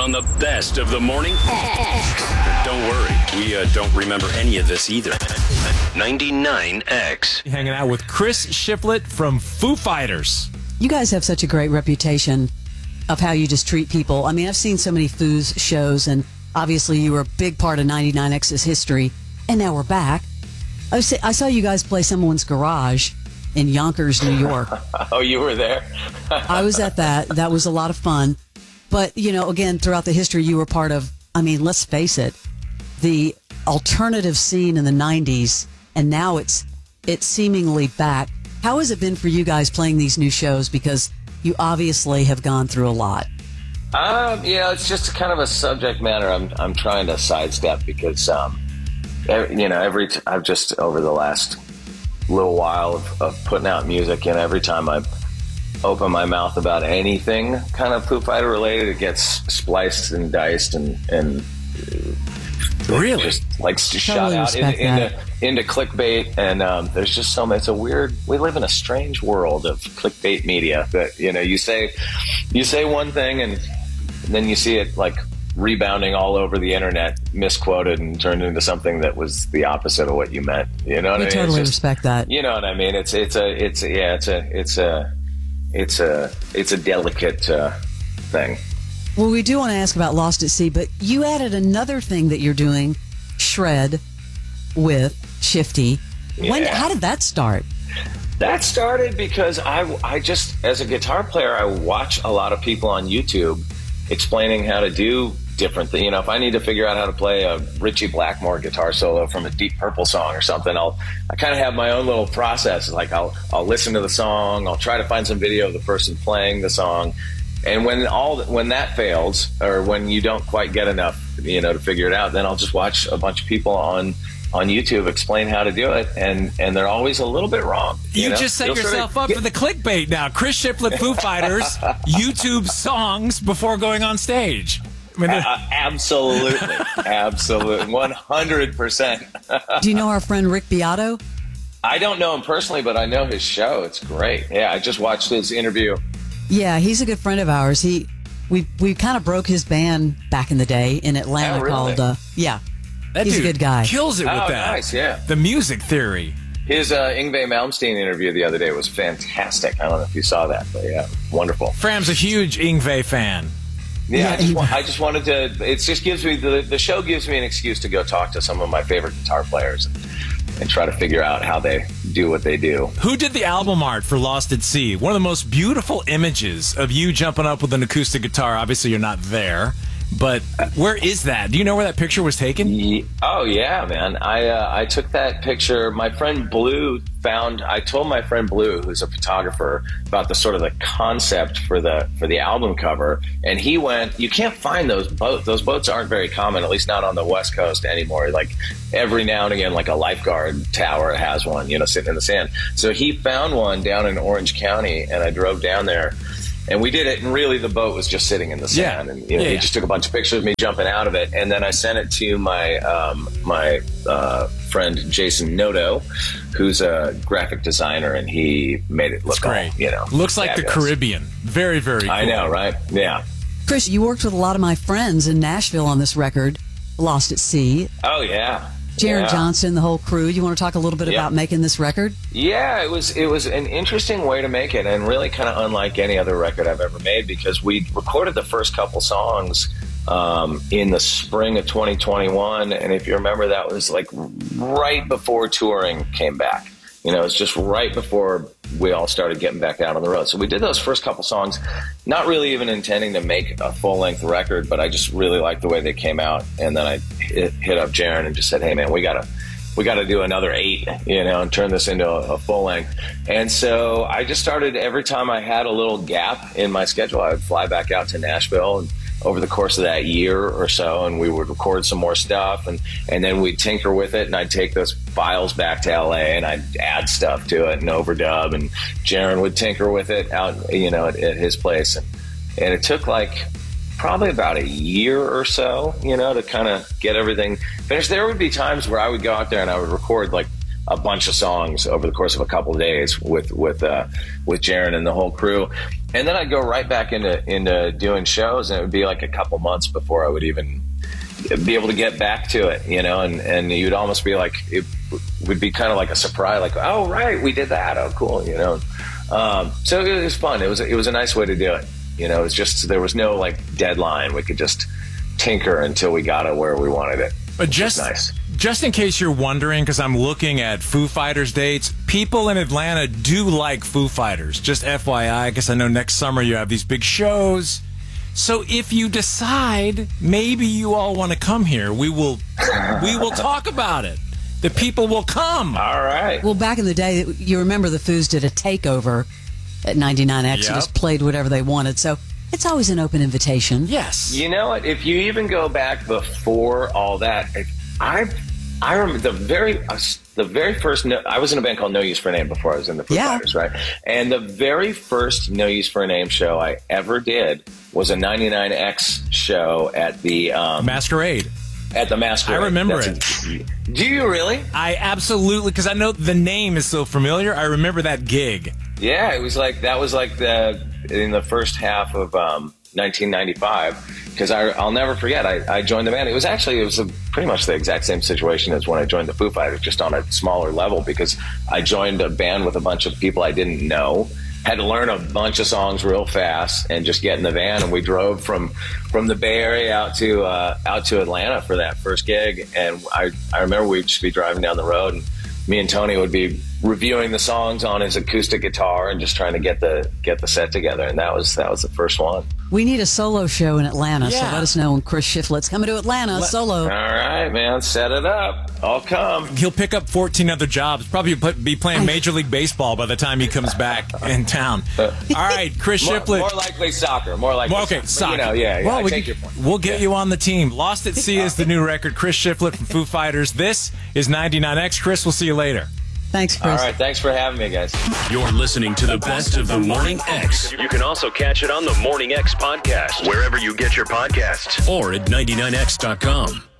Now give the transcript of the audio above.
on the best of the morning. Don't worry, we don't remember any of this either. 99X. Hanging out with Chris Shiflett from Foo Fighters. You guys have such a great reputation of how you just treat people. I mean, I've seen so many Foos shows, and obviously you were a big part of 99X's history, and now we're back. I saw you guys play someone's garage in Yonkers, New York. Oh, you were there? I was at that. That was a lot of fun. But, you know, again, throughout the history, you were part of, I mean, let's face it, the alternative scene in the 90s, and now it's seemingly back. How has it been for you guys playing these new shows? Because you obviously have gone through a lot. It's just kind of a subject matter I'm trying to sidestep because, I've just over the last little while of putting out music, and every time I open my mouth about anything kind of Foo Fighter related, it gets spliced and diced and really just like shot Totally out into clickbait. And there's just so much. It's a weird. We live in a strange world of clickbait media that you say one thing and then you see it like rebounding all over the internet, misquoted and turned into something that was the opposite of what you meant. You know what I mean? Totally respect that. You know what I mean? It's a delicate thing. Well, we do want to ask about Lost at Sea, but you added another thing that you're doing, Shred, with Shifty. How did that start? That started because I just, as a guitar player, I watch a lot of people on YouTube explaining how to do different things. If I need to figure out how to play a Ritchie Blackmore guitar solo from a Deep Purple song or something, I kind of have my own little process. Like I'll listen to the song, I'll try to find some video of the person playing the song, and when that fails, or when you don't quite get enough, to figure it out, then I'll just watch a bunch of people on YouTube explain how to do it, and they're always a little bit wrong. You just set yourself up for the clickbait now. Chris Shiflett, Foo Fighters, YouTube songs before going on stage. I mean, absolutely. 100%. Do you know our friend Rick Beato? I don't know him personally, but I know his show. It's great. Yeah, I just watched his interview. Yeah, he's a good friend of ours. We kind of broke his band back in the day in Atlanta. Oh, really? Called he's a good guy. Kills it with that. Nice, yeah. The music theory. His Yngwie Malmsteen interview the other day was fantastic. I don't know if you saw that, but yeah, wonderful. Fram's a huge Yngwie fan. Yeah, I just wanted to. It just gives me the show gives me an excuse to go talk to some of my favorite guitar players and try to figure out how they do what they do. Who did the album art for Lost at Sea? One of the most beautiful images of you jumping up with an acoustic guitar. Obviously, you're not there, but where is that? Do you know where that picture was taken? Oh yeah, man. I took that picture. My friend Blue I told my friend Blue, who's a photographer, about the sort of the concept for the album cover, and he went, you can't find those boats. Those boats aren't very common, at least not on the West Coast anymore. Like every now and again, like a lifeguard tower has one, sitting in the sand. So he found one down in Orange County, and I drove down there. And we did it, and really the boat was just sitting in the sand. And he just took a bunch of pictures of me jumping out of it, and then I sent it to my friend Jason Noto, who's a graphic designer, and he made it look great. Looks like fabulous. The Caribbean. Very, very cool. I know, right? Yeah. Chris, you worked with a lot of my friends in Nashville on this record, Lost at Sea. Oh yeah. Jaron Johnson, the whole crew. You want to talk a little bit about making this record? Yeah, it was an interesting way to make it, and really kind of unlike any other record I've ever made, because we recorded the first couple songs in the spring of 2021, and if you remember, that was like right before touring came back. It was just right before we all started getting back out on the road. So we did those first couple songs, not really even intending to make a full-length record, but I just really liked the way they came out. And then I hit up Jaron and just said, hey, man, we gotta do another 8, and turn this into a full-length. And so I just started, every time I had a little gap in my schedule, I would fly back out to Nashville, and over the course of that year or so, and we would record some more stuff, and then we'd tinker with it, and I'd take those files back to LA and I'd add stuff to it and overdub, and Jaron would tinker with it out at his place, and it took like probably about a year or so to kind of get everything finished. There would be times where I would go out there and I would record like a bunch of songs over the course of a couple of days with Jaron and the whole crew. And then I'd go right back into doing shows, and it would be like a couple months before I would even be able to get back to it, and you'd almost be like, it would be kind of like a surprise, like, oh, right, we did that. Oh, cool. So it was fun. It was a nice way to do it. It was just, there was no like deadline. We could just tinker until we got it where we wanted it. But just in case you're wondering, because I'm looking at Foo Fighters dates, people in Atlanta do like Foo Fighters. Just FYI, because I know next summer you have these big shows. So if you decide maybe you all want to come here, we will talk about it. The people will come. All right. Well, back in the day, you remember the Foos did a takeover at 99X. Yep. And just played whatever they wanted. So it's always an open invitation. Yes. You know what? If you even go back before all that, I remember the very first. I was in a band called No Use for a Name before I was in the Foo Fighters, right? And the very first No Use for a Name show I ever did was a 99X show at the Masquerade. At the Masquerade. I remember it. Do you really? I absolutely, because I know the name is so familiar. I remember that gig. Yeah, it was like that was like in the first half of 1995. Because I'll never forget, I joined the band. It was pretty much the exact same situation as when I joined the Foo Fighters, just on a smaller level, because I joined a band with a bunch of people I didn't know, had to learn a bunch of songs real fast, and just get in the van, and we drove from the Bay Area out to Atlanta for that first gig. And I remember we'd just be driving down the road, and me and Tony would be reviewing the songs on his acoustic guitar and just trying to get the set together. And that was the first one. We need a solo show in Atlanta, so Yeah. let us know when Chris Shiflett's coming to Atlanta solo. All right, man, set it up. I'll come. He'll pick up 14 other jobs. Probably be playing Major League Baseball by the time he comes back in town. All right, Chris Shiflett. More likely soccer. More likely. Okay, soccer. But, yeah. Well, I take your point. We'll get you on the team. Lost at Sea is the new record. Chris Shiflett from Foo Fighters. This is 99X. Chris, we'll see you later. Thanks, Chris. All right, thanks for having me, guys. You're listening to the best of the Morning X. You can also catch it on the Morning X podcast, wherever you get your podcasts, or at 99x.com.